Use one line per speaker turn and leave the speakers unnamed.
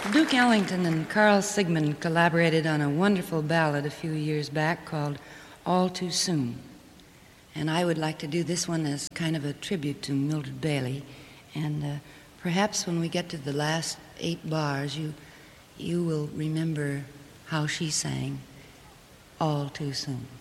Duke Ellington and Carl Sigmund collaborated on a wonderful ballad a few years back called All Too Soon. And I would like to do this one as kind of a tribute to Mildred Bailey. And perhaps when we get to the last 8 bars, you will remember how she sang All Too Soon.